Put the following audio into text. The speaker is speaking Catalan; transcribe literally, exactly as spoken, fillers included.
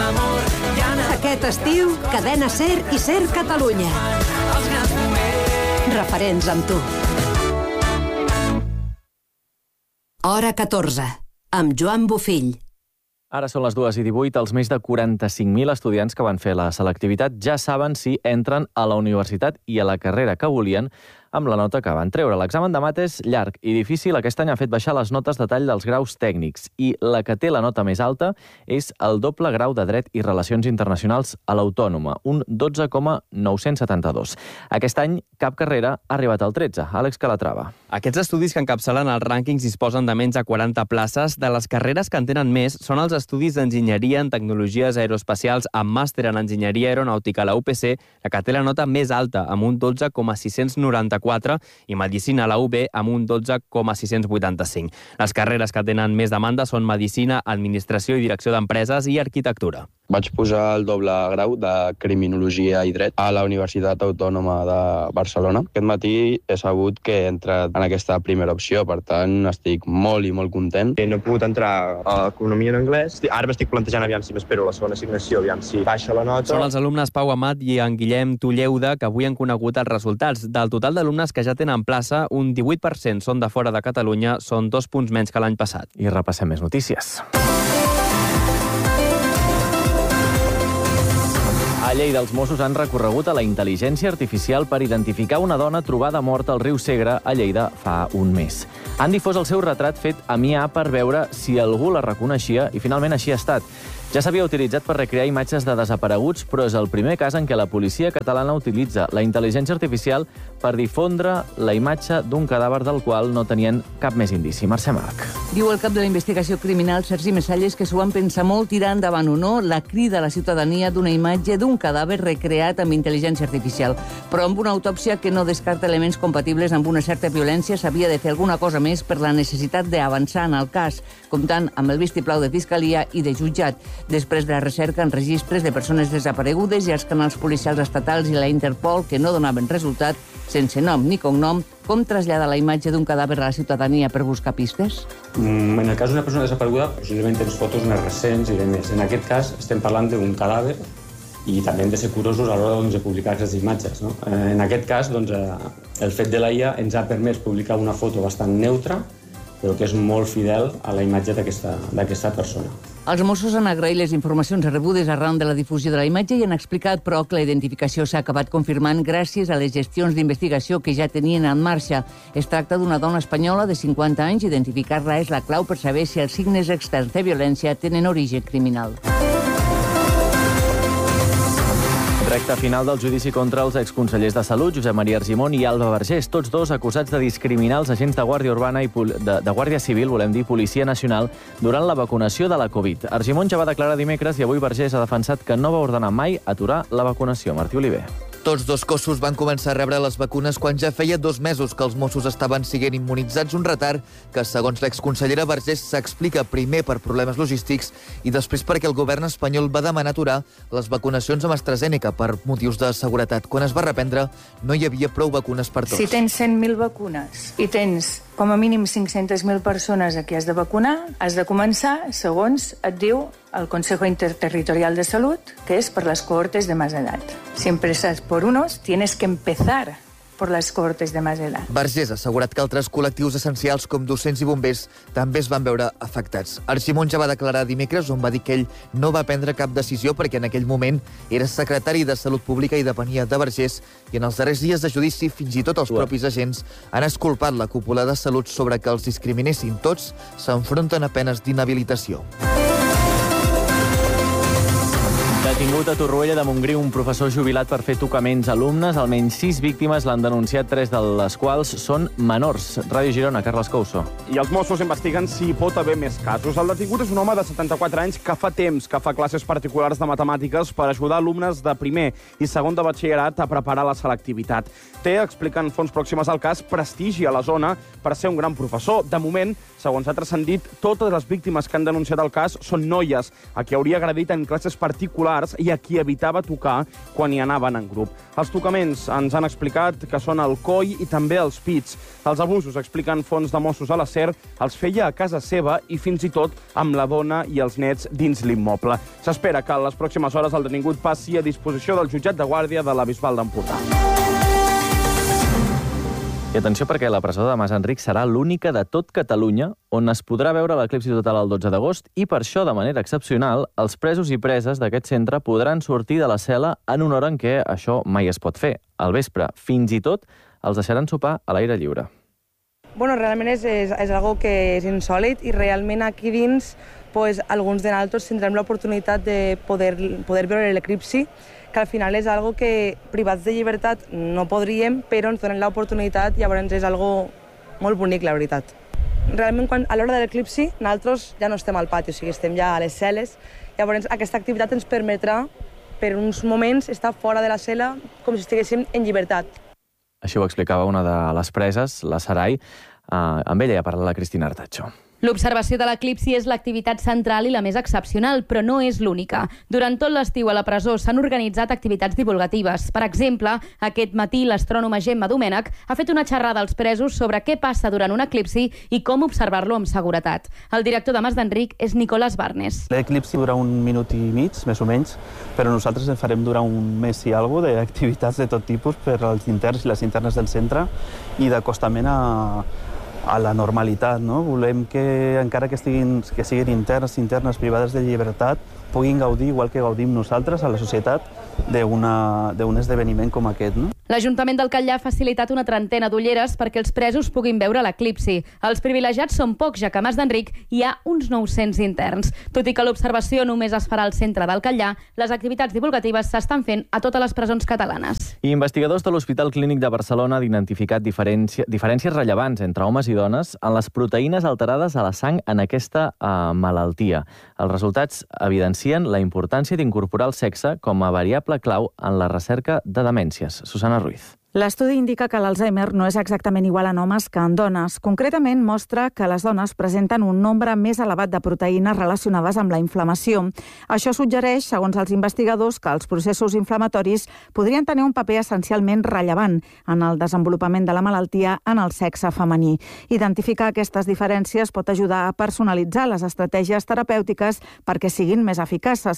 Aquest estiu, Cadena Ser i Ser Catalunya. Referents amb tu. Hora catorze, amb Joan Bofill. Ara són les dues i divuit. Els més de quaranta-cinc mil estudiants que van fer la selectivitat ja saben si entren a la universitat i a la carrera que volien amb la nota que van treure. L'examen de mates llarg i difícil aquest any ha fet baixar les notes de tall dels graus tècnics i la que té la nota més alta és el doble grau de Dret i Relacions Internacionals a l'Autònoma, un dotze coma nou-cents setanta-dos. Aquest any cap carrera ha arribat al tretze. Àlex Calatrava. Aquests estudis que encapçalen els rànquings disposen de menys de quaranta places. De les carreres que en tenen més són els estudis d'enginyeria en tecnologies aeroespacials amb màster en enginyeria aeronàutica a la U P C, la que té la nota més alta, amb un dotze coma sis-cents noranta-quatre, i Medicina a la U B amb un dotze coma sis-cents vuitanta-cinc. Les carreres que tenen més demanda són Medicina, Administració i Direcció d'Empreses i Arquitectura. Vaig posar el doble grau de Criminologia i Dret a la Universitat Autònoma de Barcelona. Aquest matí he sabut que he entrat en aquesta primera opció, per tant estic molt i molt content. No he pogut entrar a Economia en anglès. Ara m'estic plantejant aviam si m'espero la segona assignació, aviam si baixa la nota. Són els alumnes Pau Amat i en Guillem Tulleuda que avui han conegut els resultats. Del total d'alumnes que ja tenen plaça, un divuit per cent són de fora de Catalunya, són dos punts menys que l'any passat. I repassem més notícies. A Lleida, els Mossos han recorregut a la intel·ligència artificial per identificar una dona trobada morta al riu Segre, a Lleida, fa un mes. Han difós el seu retrat fet a I A per veure si algú la reconeixia i finalment així ha estat. Ja s'havia utilitzat per recrear imatges de desapareguts, però és el primer cas en què la policia catalana utilitza la intel·ligència artificial per difondre la imatge d'un cadàver del qual no tenien cap més indici. Mercè Marc. Diu el cap de la investigació criminal, Sergi Messalles, que s'ho van pensar molt tirar endavant o no la crida a la ciutadania d'una imatge d'un cadàver recreat amb intel·ligència artificial. Però amb una autòpsia que no descarta elements compatibles amb una certa violència, s'havia de fer alguna cosa més per la necessitat d'avançar en el cas, comptant amb el vistiplau de Fiscalia i de jutjat. Després de la recerca en registres de persones desaparegudes i els canals policials estatals i la Interpol, que no donaven resultat, sense nom ni cognom, com traslladar la imatge d'un cadàver a la ciutadania per buscar pistes? Mm, en el cas d'una persona desapareguda, possiblement tens fotos més recents i de més. En aquest cas, estem parlant d'un cadàver i també hem de ser curosos a l'hora doncs, de publicar aquestes imatges. No? Eh, en aquest cas, doncs, eh, el fet de la I A ens ha permès publicar una foto bastant neutra, però que és molt fidel a la imatge d'aquesta persona. Els Mossos han agraït les informacions rebudes arran de la difusió de la imatge i han explicat, però, que la identificació s'ha acabat confirmant gràcies a les gestions d'investigació que ja tenien en marxa. Es tracta d'una dona espanyola de cinquanta anys. Identificar-la és la clau per saber si els signes externs de violència tenen origen criminal. Recte final del judici contra els exconsellers de Salut, Josep Maria Argimon i Alba Vergés, tots dos acusats de discriminar els agents de Guàrdia Urbana i de, de Guàrdia Civil, volem dir Policia Nacional, durant la vacunació de la Covid. Argimon ja va declarar dimecres i avui Vergés ha defensat que no va ordenar mai aturar la vacunació. Martí Oliver. Tots dos cossos van començar a rebre les vacunes quan ja feia dos mesos que els Mossos estaven siguent immunitzats, un retard que, segons l'exconsellera Vergés, s'explica primer per problemes logístics i després perquè el govern espanyol va demanar aturar les vacunacions amb AstraZeneca per motius de seguretat. Quan es va reprendre, no hi havia prou vacunes per tots. Si tens cent mil vacunes i tens com a mínim cinc-centes mil persones a qui has de vacunar, has de començar, segons et diu el Consejo Interterritorial de Salud, que es por las cohortes de más edad. Si empiezas por unos, tienes que empezar por les cohortes de más edad. Vergés ha assegurat que altres col·lectius essencials com docents i bombers també es van veure afectats. Argimon ja va declarar dimecres on va dir que ell no va prendre cap decisió perquè en aquell moment era secretari de Salut Pública i depenia de Vergés, i en els darrers dies de judici fins i tot els propis agents han esculpat la cúpula de Salut sobre que els discriminessin. Tots s'enfronten a penes d'inhabilitació. Detingut a Torroella de Montgrí un professor jubilat per fer tocaments a alumnes. Almenys sis víctimes l'han denunciat, tres de les quals són menors. Ràdio Girona, Carles Couso. I els Mossos investiguen si hi pot haver més casos. El detingut és un home de setanta-quatre anys que fa temps que fa classes particulars de matemàtiques per ajudar alumnes de primer i segon de batxillerat a preparar la selectivitat. Té, expliquen fonts pròximes al cas, prestigi a la zona per ser un gran professor. De moment, segons ha transcendit, totes les víctimes que han denunciat el cas són noies, a qui hauria agredit en classes particulars sexuals i a qui evitava tocar quan hi anaven en grup. Els tocaments ens han explicat que són el coll i també els pits. Els abusos, expliquen fonts de Mossos a la SER, els feia a casa seva i fins i tot amb la dona i els nets dins l'immoble. S'espera que en les pròximes hores el detingut passi a disposició del jutjat de guàrdia de la Bisbal d'Empordà. I atenció perquè la presó de Mas Enric serà l'única de tot Catalunya on es podrà veure l'eclipsi total el dotze d'agost i per això, de manera excepcional, els presos i preses d'aquest centre podran sortir de la cel·la en una hora en què això mai es pot fer. Al vespre, fins i tot, els deixaran sopar a l'aire lliure. Bueno, realment és, és, és algo que és insòlit i realment aquí dins pues, alguns de nosaltres tindrem l'oportunitat de poder, poder veure l'eclipsi, que al final és algo que privats de llibertat no podríem, però ens donen l'oportunitat, llavors és algo molt bonic, la veritat. Realment, quan, a l'hora de l'eclipsi, nosaltres ja no estem al pati, o sigui, estem ja a les cel·les, llavors aquesta activitat ens permetrà, per uns moments, estar fora de la cel·la com si estiguéssim en llibertat. Així ho explicava una de les preses, la Sarai. Uh, amb ella ja parla la Cristina Artacho. L'observació de l'eclipsi és l'activitat central i la més excepcional, però no és l'única. Durant tot l'estiu a la presó s'han organitzat activitats divulgatives. Per exemple, aquest matí l'astrònoma Gemma Domènech ha fet una xerrada als presos sobre què passa durant un eclipsi i com observar-lo amb seguretat. El director de Mas d'Enric és Nicolás Barnes. L'eclipsi dura un minut i mig, més o menys, però nosaltres en farem durar un mes i alguna cosa d'activitats de tot tipus per als interns i les internes del centre i d'acostament a a la normalitat, no? Volem que, encara que, estiguin, que siguin interns, internes privades de llibertat, puguin gaudir, igual que gaudim nosaltres a la societat, d'un esdeveniment com aquest, no? L'Ajuntament del Catllar ha facilitat una trentena d'ulleres perquè els presos puguin veure l'eclipsi. Els privilegiats són pocs, ja que a Mas d'Enric hi ha uns nou-cents interns. Tot i que l'observació només es farà al centre del Catllar, les activitats divulgatives s'estan fent a totes les presons catalanes. I investigadors de l'Hospital Clínic de Barcelona han identificat diferència, diferències rellevants entre homes i dones en les proteïnes alterades a la sang en aquesta uh, malaltia. Els resultats evidencien la importància d'incorporar el sexe com a variable clau en la recerca de demències. Susana Ruiz. L'estudi indica que l'Alzheimer no és exactament igual en homes que en dones. Concretament, mostra que les dones presenten un nombre més elevat de proteïnes relacionades amb la inflamació. Això suggereix, segons els investigadors, que els processos inflamatoris podrien tenir un paper essencialment rellevant en el desenvolupament de la malaltia en el sexe femení. Identificar aquestes diferències pot ajudar a personalitzar les estratègies terapèutiques perquè siguin més eficaces.